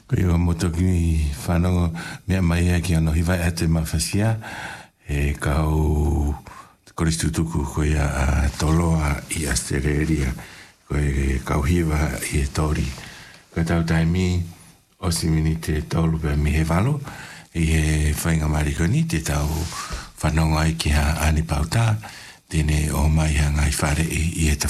Ko i o motoki whanongo mea mai ki ano hiwai ate mawhasia e kau koristutuku ko ia toloa i Australia ko e kau hiwa i e tori. Ko tau taimi o simini te tolu pe mi he walo i he whainga marikoni te tau whanongo ai ki ha ani pauta tene o mai hanga i whare i e